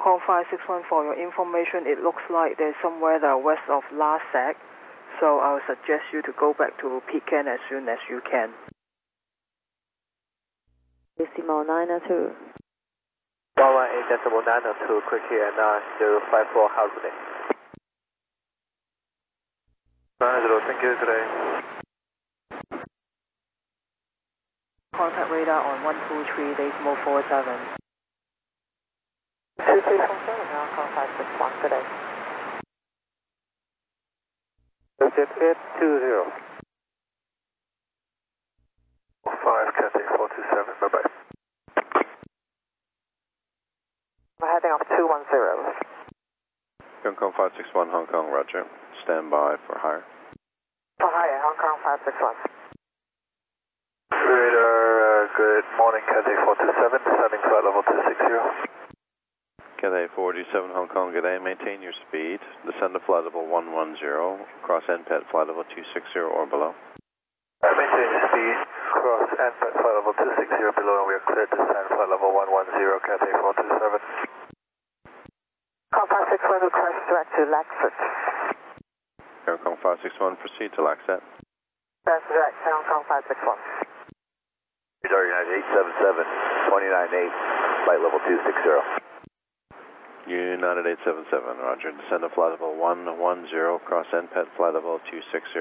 Kong 561, for your information, it looks like there's some weather west of Larsac, so I would suggest you to go back to Pecan as soon as you can. Decimal 902. 118.902, quick here, 9054, how good day? 90, thank you, today. Contact radar on 123, decimal 47. 2347, Hong Kong 561, good day. Jet 820. 5 Cathay 427, bye-bye. We're heading off 210. Hong Kong 561, Hong Kong, roger. Stand by for hire. For hire, Hong Kong 561. Radar, good morning, Cathay 427, descending flight level 260. Cathay 427, Hong Kong, good day. Maintain your speed. Descend to flight level 110. Cross NPET flight level 260 or below. Maintain your speed. Cross NPET flight level 260 below, and we are cleared to descend flight level 110, Cathay 427. Hong Kong 561, request direct to Laxet. Hong Kong 561, proceed to Laxet. That's direct, Hong Kong 561. Radar United 877, 29.8, flight level 260. United 877, roger. Descend to flight level 110, cross NPET flight level 260.